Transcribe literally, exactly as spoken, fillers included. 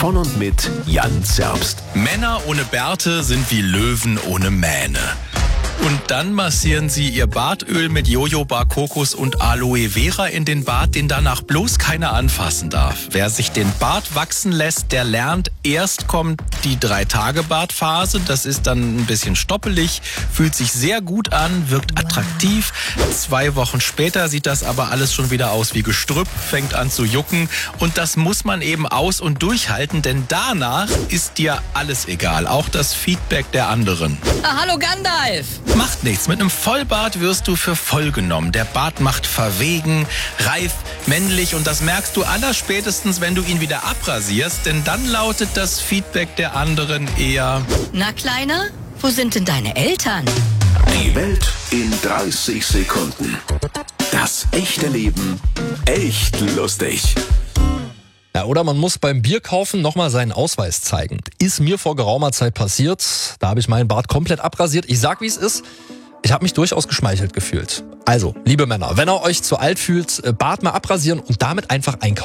Von und mit Jan Zerbst. Männer ohne Bärte sind wie Löwen ohne Mähne. Und dann massieren sie ihr Bartöl mit Jojoba, Kokos und Aloe Vera in den Bart, den danach bloß keiner anfassen darf. Wer sich den Bart wachsen lässt, der lernt, erst kommt die Drei-Tage-Bartphase. Das ist dann ein bisschen stoppelig, fühlt sich sehr gut an, wirkt attraktiv. Zwei Wochen später sieht das aber alles schon wieder aus wie Gestrüpp, fängt an zu jucken. Und das muss man eben aus- und durchhalten, denn danach ist dir alles egal, auch das Feedback der anderen. Ah, hallo Gandalf! Macht nichts. Mit einem Vollbart wirst du für voll genommen. Der Bart macht verwegen, reif, männlich und das merkst du allerspätestens, wenn du ihn wieder abrasierst, denn dann lautet das Feedback der anderen eher: Na Kleiner, wo sind denn deine Eltern? Die Welt in dreißig Sekunden. Das echte Leben echt lustig. Ja, oder man muss beim Bierkaufen nochmal seinen Ausweis zeigen. Ist mir vor geraumer Zeit passiert. Da habe ich meinen Bart komplett abrasiert. Ich sag, wie es ist. Ich habe mich durchaus geschmeichelt gefühlt. Also, liebe Männer, wenn ihr euch zu alt fühlt, Bart mal abrasieren und damit einfach einkaufen.